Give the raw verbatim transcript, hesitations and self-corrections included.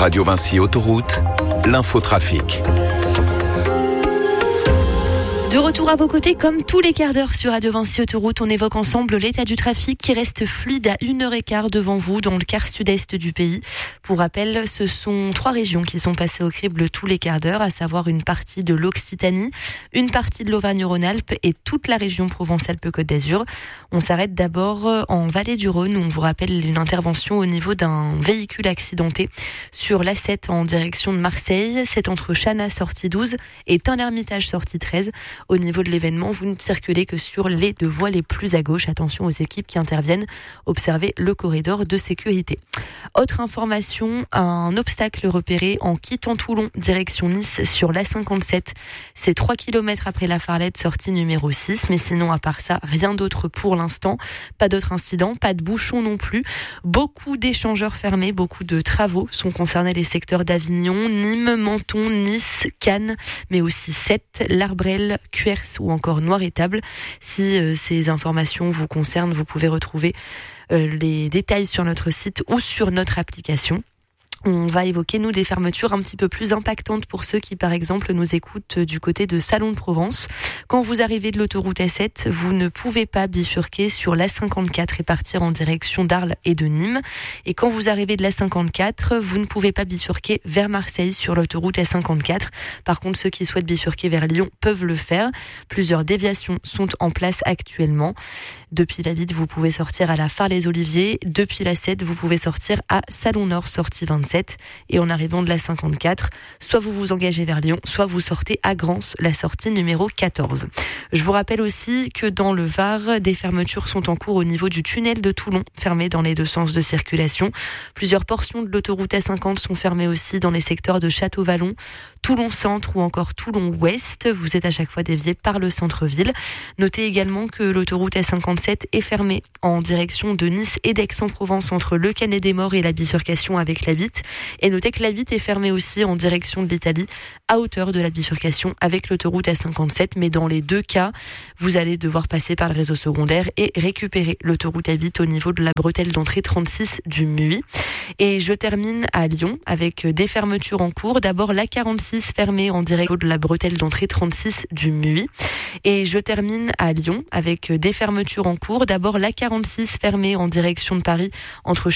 Radio Vinci Autoroute, l'infotrafic. De retour à vos côtés, comme tous les quarts d'heure sur Radio Vinci Autoroute, on évoque ensemble l'état du trafic qui reste fluide à une heure et quart devant vous dans le quart sud-est du pays. Pour rappel, ce sont trois régions qui sont passées au crible tous les quarts d'heure, à savoir une partie de l'Occitanie, une partie de l'Auvergne-Rhône-Alpes et toute la région Provence-Alpes-Côte d'Azur. On s'arrête d'abord en Vallée du Rhône où on vous rappelle une intervention au niveau d'un véhicule accidenté sur l'A sept en direction de Marseille. C'est entre Chana sortie douze et Tain-l'Hermitage sortie treize. Au niveau de l'événement, vous ne circulez que sur les deux voies les plus à gauche. Attention aux équipes qui interviennent. Observez le corridor de sécurité. Autre information, un obstacle repéré en quittant Toulon, direction Nice sur l'A cinquante-sept. C'est trois kilomètres après la Farlette, sortie numéro six. Mais sinon, à part ça, rien d'autre pour l'instant. Pas d'autres incidents, pas de bouchons non plus. Beaucoup d'échangeurs fermés, beaucoup de travaux sont concernés les secteurs d'Avignon, Nîmes, Menton, Nice, Cannes, mais aussi Sète, l'Arbrel, Cuers ou encore Noir-Étable. Si euh, ces informations vous concernent, vous pouvez retrouver euh, les détails sur notre site ou sur notre application. On va évoquer, nous, des fermetures un petit peu plus impactantes pour ceux qui, par exemple, nous écoutent du côté de Salon de Provence. Quand vous arrivez de l'autoroute A sept, vous ne pouvez pas bifurquer sur l'A cinquante-quatre et partir en direction d'Arles et de Nîmes. Et quand vous arrivez de l'A cinquante-quatre, vous ne pouvez pas bifurquer vers Marseille sur l'autoroute A cinquante-quatre. Par contre, ceux qui souhaitent bifurquer vers Lyon peuvent le faire. Plusieurs déviations sont en place actuellement. Depuis la Vide, vous pouvez sortir à la Phare-les-Oliviers. Depuis l'A sept, vous pouvez sortir à Salon Nord, sortie vingt-sept. Et en arrivant de la cinquante-quatre, soit vous vous engagez vers Lyon, soit vous sortez à Grance, la sortie numéro quatorze. Je vous rappelle aussi que dans le Var, des fermetures sont en cours au niveau du tunnel de Toulon, fermé dans les deux sens de circulation. Plusieurs portions de l'autoroute A cinquante sont fermées aussi dans les secteurs de Château-Vallon, Toulon-Centre ou encore Toulon-Ouest. Vous êtes à chaque fois dévié par le centre-ville. Notez également que l'autoroute A cinquante-sept est fermée en direction de Nice et d'Aix-en-Provence entre le Canet-des-Morts et la bifurcation avec la Bitte. Et notez que la Bitte est fermée aussi en direction de l'Italie à hauteur de la bifurcation avec l'autoroute A cinquante-sept. Mais dans les deux cas, vous allez devoir passer par le réseau secondaire et récupérer l'autoroute A Bitte au niveau de la bretelle d'entrée trente-six du Muy. Et je termine à Lyon avec des fermetures en cours. D'abord l'A quarante-six fermée en direction de la bretelle d'entrée trente-six du Muy. Et je termine à Lyon avec des fermetures en cours. D'abord l'A quarante-six fermée en direction de Paris entre